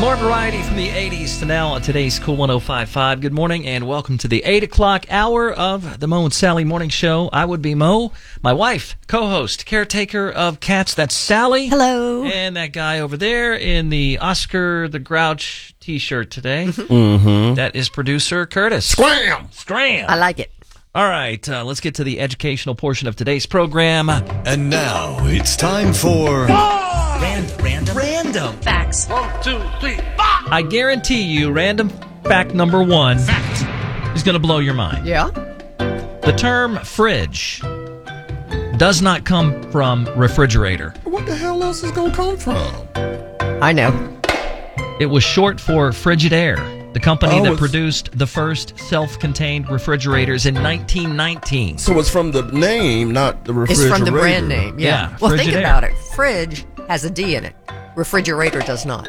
More variety from the 80s to now on today's Cool 105.5. Good morning and welcome to the 8 o'clock hour of the Mo and Sally Morning Show. I would be Mo. My wife, co-host, caretaker of cats, that's Sally. Hello. And that guy over there in the Oscar the Grouch t-shirt today. That is producer Curtis. Scram! I like it. All right, let's get to the educational portion of today's program. And now it's time for... Random. Facts. 1, 2, 3, 4. I guarantee you, random fact number one is going to blow your mind. Yeah? The term fridge does not come from refrigerator. What the hell else is going to come from? I know. It was short for Frigidaire, the company that it's- produced the first self-contained refrigerators in 1919. So it's from the name, not the It's refrigerator. from the brand name. Yeah, Well, think Frigidaire. about it. Fridge has a D in it. Refrigerator does not.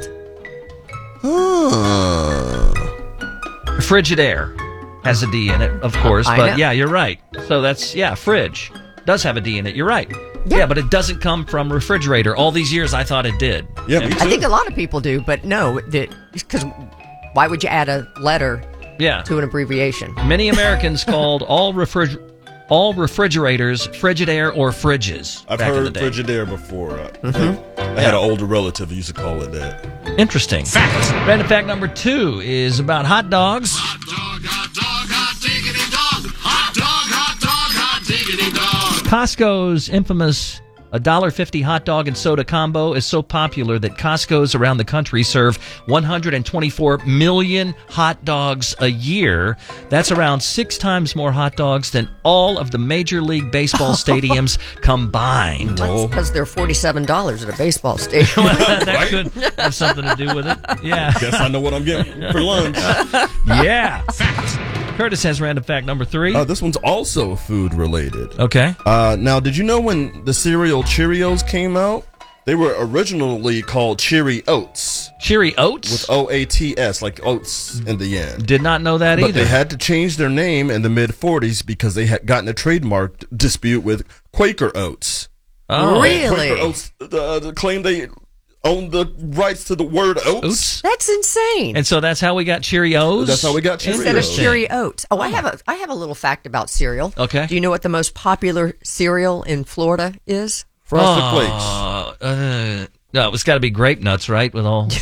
Frigidaire has a D in it, of course, I but know. yeah, you're right. So that's, fridge does have a D in it. You're right. Yeah. Yeah, but it doesn't come from refrigerator. All these years, I thought it did. Yeah, me too. I think a lot of people do, but no, because why would you add a letter Yeah. to an abbreviation? Many Americans called all refrigerators Frigidaire or fridges I've back in the heard day. Frigidaire before. I had an older relative who used to call it that. Interesting. Fact. Random fact number 2 is about hot dogs. Hot dog, hot diggity dog. Hot dog, diggity dog. Costco's infamous $1.50 hot dog and soda combo is so popular that Costco's around the country serve 124 million hot dogs a year. That's around 6 times more hot dogs than all of the Major League Baseball stadiums combined. That's because they're $47 at a baseball stadium. That could have something to do with it. Yeah. Guess I know what I'm getting for lunch. Yeah. Curtis has random fact number 3. This one's also food related. Okay. Now, did you know when the cereal Cheerios came out, they were originally called Cheery Oats Cheery Oats? with O-A-T-S, like oats in the end. Did not know that But either. they had to change their name in the mid-'40s because they had gotten a trademark dispute with Quaker Oats. Oh. Really? Quaker Oats claimed they owned the rights to the word oats. Oats? That's insane. And so that's how we got Cheerios? That's how we got Cheerios. Instead of Interesting. Cheery Oats. Oh, I have a little fact about cereal. Okay. Do you know what the most popular cereal in Florida is? Frosted Flakes. No, it's got to be grape nuts, right? With all.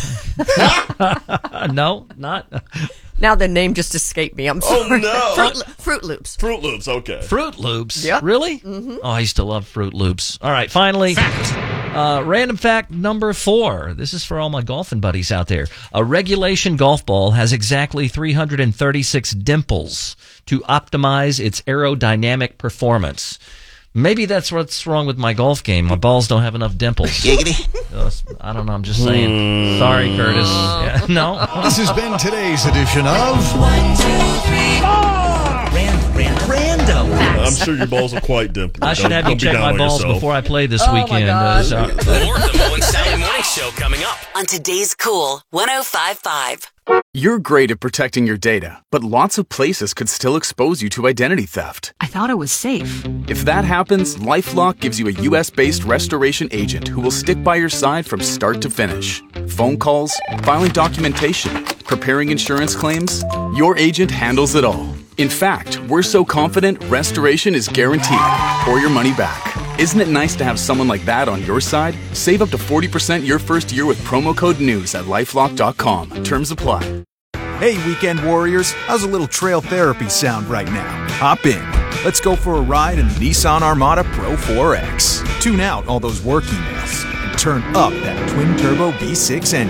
No, not. Now the name just escaped me. I'm Oh, sorry. no. Fruit Loops. Fruit Loops, okay. Fruit Loops. Yep. Really? Mm-hmm. Oh, I used to love Fruit Loops. All right, finally. Random fact number 4. This is for all my golfing buddies out there. A regulation golf ball has exactly 336 dimples to optimize its aerodynamic performance. Maybe that's what's wrong with my golf game. My balls don't have enough dimples. I don't know. I'm just saying. Sorry, Curtis. Yeah, no. This has been today's edition of Random. I'm sure your balls are quite dimpled. I should have you Don't be check down my on balls yourself. before I play this Oh, my weekend. God. More of the Mo and Sally Morning Show coming up. On today's Cool 105.5. You're great at protecting your data, but lots of places could still expose you to identity theft. I thought it was safe. If that happens, LifeLock gives you a US-based restoration agent who will stick by your side from start to finish. Phone calls, filing documentation, preparing insurance claims, your agent handles it all. In fact, we're so confident restoration is guaranteed or your money back. Isn't it nice to have someone like that on your side? Save up to 40% your first year with promo code NEWS at LifeLock.com. Terms apply. Hey, weekend warriors, how's a little trail therapy sound right now? Hop in. Let's go for a ride in the Nissan Armada Pro 4X. Tune out all those work emails and turn up that twin-turbo V6 engine.